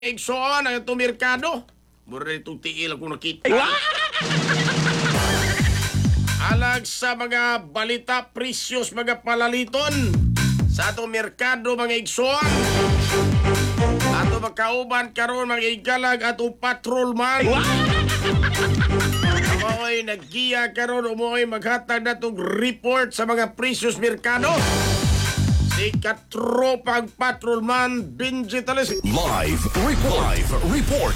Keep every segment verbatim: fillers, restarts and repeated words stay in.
Igsoon ang itong merkado. Mura itong tiil ako nakita. Alag sa mga balita, presyos, mga palaliton. Sa itong merkado, mga igsoon. Ato magkauban karon mga igalag atong patrolman. Umuoy naggiya karon, umuoy maghatag na itong report sa mga presyos merkado. Si katropang patrolman Benji Talis. Live report. Live report.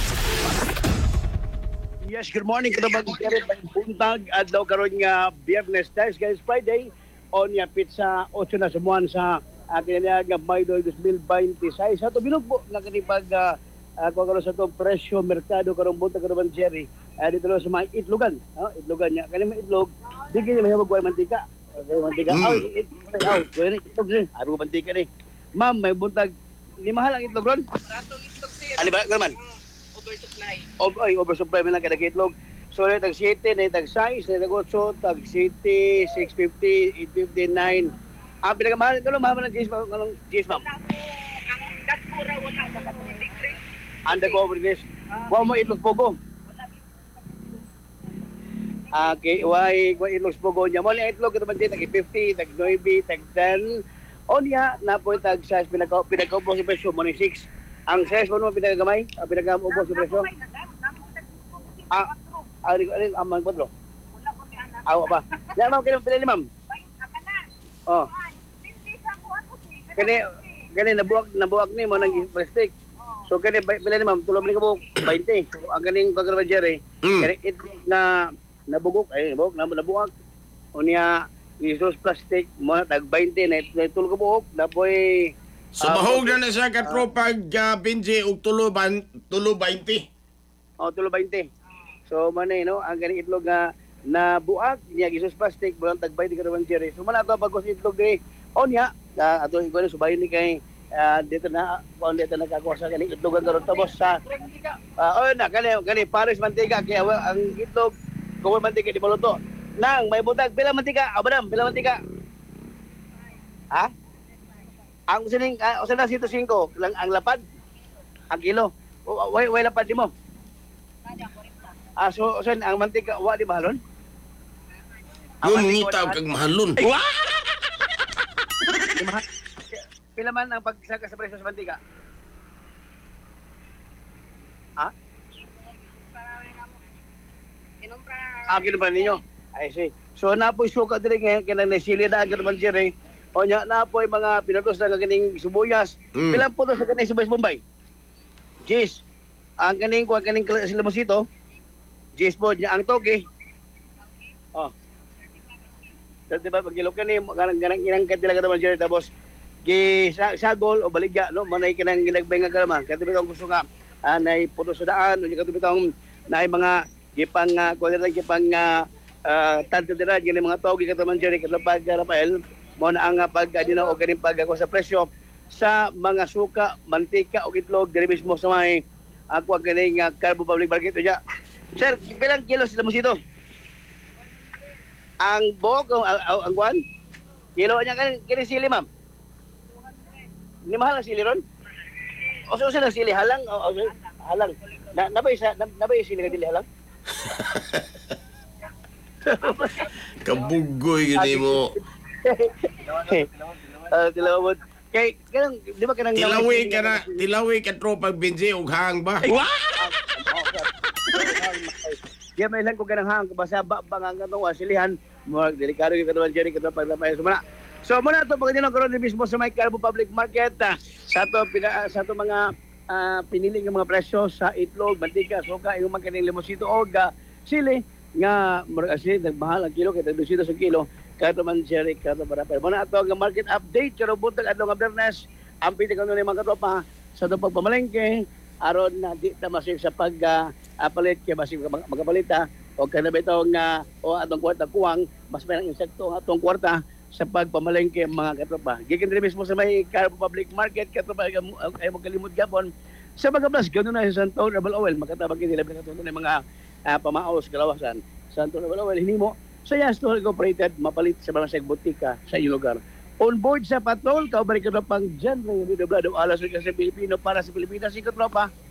Yes, good morning. Kada bang buntag adlaw karon nga Biyernes, Thursday, Friday on ya pizza otso na sumuan sa akin nga Maydoy two thousand twenty-six. Sa to bilog na kanipag uh, ako karon sa to presyo merkado karon buntag karon Jerry. Uh, dito lang sa mga itlogan, no? Itlogan niya. Kani may itlog, di kini may magway mantika. Okay, mantika. Mm. Oh, itlog. Oh, gani itlog ni. Aro mantika ni. Ma'am, may buntag ni mahal ang itlog ron. Ratong itlog siya. Ano ba naman? Oversupply. Ob ay oversupply man lang kada itlog. So na tag seven, na tag six, na tag eight, tag seven, six fifty, eight fifty, nine. Ah, pinakamahal ko lang mahal ng cheese, ng cheese ma'am. Ang datkura wala sa katulitri. Anda ko over this. Wa mo itlog pogo. Ah, okay, why wa itlog pogo niya. Mo lang itlog ito man din tag fifty, tag nine, tag ten. Onya na po tag size pinaka pinaka sa presyo mo ni six. Ang size mo naman pinakagamay, ang pinaka-ubos sa presyo. Ah, ari ari amang patro. Awa pa. Ya ma'am, kailan pila ni ma'am? Oh. Kani kani nabuak nabuak ni mo nang plastic. So kani pila ni ma'am, tulo ni ko twenty. So ang ganing pagkara Jerry. Kani it na nabugok ay bugok na nabuak. Unya isos plastic mo tag twenty na tulo ka buok na boy. Sumahog na na siya katropag uh, Benji og tulo ban tulo twenty. Oh, tulo twenty. So manay no, ang ganing itlog nga na buak niya gisus plastic bulang tag twenty ka naman Jerry. So man ato pagkos itlog di onya uh, ato ko ni subayon ni kay uh, dito na on dito nakakuha sa ganing itlog karon tapos sa uh, oh na kani kani Paris mantika kay ang itlog kumo mantika di maluto. Nang may butag pila mantika, abadam pila mantika. Ha? Ang sining uh, usa na one oh five lang ang lapad. Ang kilo. Way way lapad di mo. Ah, so, so ang mantika wa di mahalon? Yung ngitaw kag mahalon. Pila man ang pagsaka sa presyo sa mantika? Ha? Ah, kilo pa ninyo? I see. So napoy suka diri nga kanang nasili na agad man Jerry. O nya napoy mga pinados na ganing sibuyas. Mm. Pilang puto sa kaning sibuyas Bombay? Jis. Ang kaning kuha kaning silamosito. Jis po nya ang toge. Oh. So diba pag kilo kani ganang ganang inang kadila ka man Jerry tapos gi sagol o baligya no manay kanang ginagbay nga kalama. Katubi tong gusto nga anay puto sa daan unya katubi tong naay mga gipang uh, kuha na gipang uh, uh, tanto dira gini mga toge ka man Jerry katapag Rafael mo na ang pag-adina o ganing pag ako sa presyo sa mga suka, mantika o itlog diri mismo sa may ako ang ganing uh, Carbo Public Market ya. Sir, pilang kilo sila mo sito? Ang bog ang ang, ang kwan? Kilo niya kan kini sili ma'am. Ni mahal ang sili ron? O so sila sili halang o, o halang. Na nabay sa nabay sili ka dili halang? Kabugoy gini mo. Ah, tilawod. Kay kanang di ba kanang Tilawi ka na, tilawi ka tropag Benji og hang ba? Diya may lang ko kanang hang basa ba bang ang kanong silihan mo delikado gyud kadto Jerry kadto paglamay sumana. So muna to pag dinong karon mismo sa may Carbo Public Market uh, sa to pina, sa to mga uh, pinili nga mga presyo sa itlog, mantika, suka, yung mga kaning limosito og uh, sili nga murag asli nagmahal ang kilo kay two hundred sa kilo. Kato man Jerry, kato para pero muna ato ang market update pero buntag adlaw nga Biyernes ang pili kanang mga katropa sa to pagpamalengke aron na di ta masig sa pag uh, palit kay masig magapalita o kana ba ito nga o atong kwarta kuwang mas may insekto atong kwarta sa pagpamalengke mga katropa. Gikan diri mismo sa may Carbo Public Market katropa ay mo kalimot gapon sa mga plus gano na sa Santo Herbal Oil makatabang kini labi katuno ng mga uh, pamaos kalawasan Santo Herbal Oil hinimo sa Yas to Incorporated mapalit sa mga sagbutika sa iyong lugar. On board sa patrol, kaubalik ka na pang genre, yung binablado alas sa Pilipino para sa Pilipinas, ikaw tropa.